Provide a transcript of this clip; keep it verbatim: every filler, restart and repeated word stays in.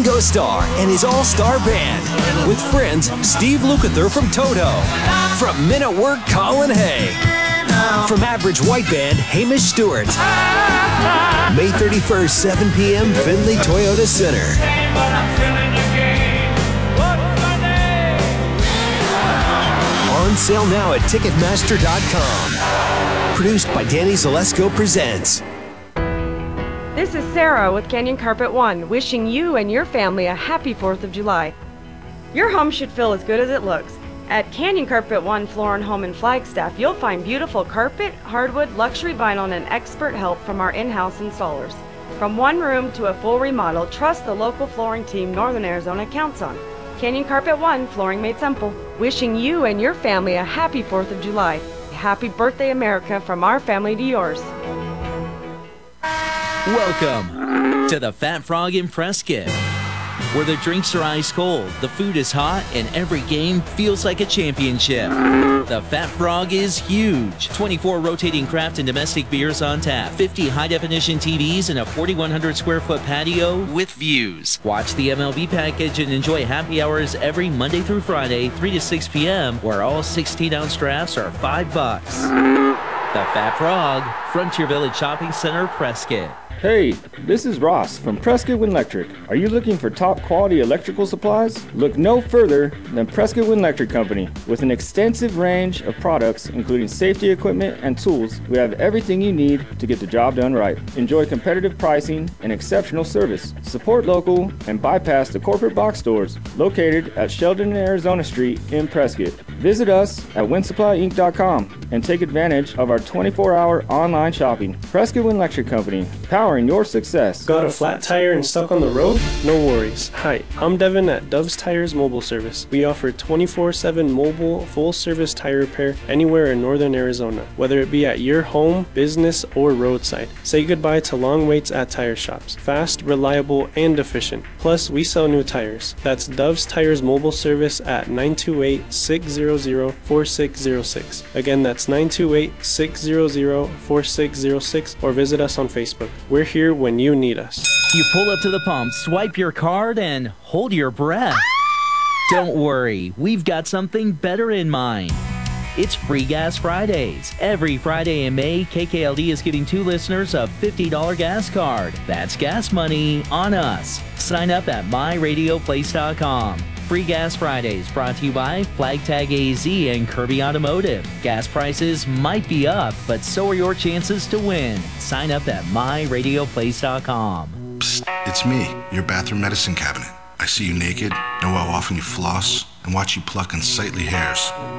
Ringo Starr and his all-star band. With friends Steve Lukather from Toto. From Men at Work, Colin Hay. From Average White Band, Hamish Stewart. May thirty-first, seven p.m., Findlay Toyota Center. On sale now at Ticketmaster dot com. Produced by Danny Zalesko Presents. This is Sarah with Canyon Carpet One, wishing you and your family a happy fourth of July. Your home should feel as good as it looks. At Canyon Carpet One Floor and Home in Flagstaff, you'll find beautiful carpet, hardwood, luxury vinyl, and expert help from our in-house installers. From one room to a full remodel, trust the local flooring team Northern Arizona counts on. Canyon Carpet One, flooring made simple. Wishing you and your family a happy fourth of July. Happy birthday, America, from our family to yours. Welcome to the Fat Frog in Prescott, where the drinks are ice cold, the food is hot, and every game feels like a championship. The Fat Frog is huge. twenty-four rotating craft and domestic beers on tap, fifty high-definition T Vs, and a forty-one hundred square foot patio with views. Watch the M L B package and enjoy happy hours every Monday through Friday, three to six p.m., where all sixteen ounce drafts are five bucks. The Fat Frog, Frontier Village Shopping Center, Prescott. Hey, this is Ross from Prescott Wind Electric. Are you looking for top quality electrical supplies? Look no further than Prescott Wind Electric Company. With an extensive range of products, including safety equipment and tools, we have everything you need to get the job done right. Enjoy competitive pricing and exceptional service. Support local and bypass the corporate box stores located at Sheldon and Arizona Street in Prescott. Visit us at wind supply inc dot com and take advantage of our twenty-four hour online shopping. Prescott Wind Electric Company, powering your success. Got a flat tire and stuck on the road? No worries. Hi, I'm Devin at Dove's Tires Mobile Service. We offer twenty-four seven mobile, full-service tire repair anywhere in northern Arizona, whether it be at your home, business, or roadside. Say goodbye to long waits at tire shops. Fast, reliable, and efficient. Plus, we sell new tires. That's Dove's Tires Mobile Service at nine two eight, six zero zero, four six zero six. Again, that's nine two eight, six zero zero, four six zero six, or visit us on Facebook. We're here when you need us. You pull up to the pump, swipe your card, and hold your breath. Don't worry, we've got something better in mind. It's Free Gas Fridays. Every Friday in May, K K L D is giving two listeners a fifty dollars gas card. That's gas money on us. Sign up at my radio place dot com. Free Gas Fridays brought to you by Flag Tag A Z and Kirby Automotive. Gas prices might be up, but so are your chances to win. Sign up at my radio place dot com. Psst, it's me, your bathroom medicine cabinet. I see you naked, know how often you floss, and watch you pluck unsightly hairs.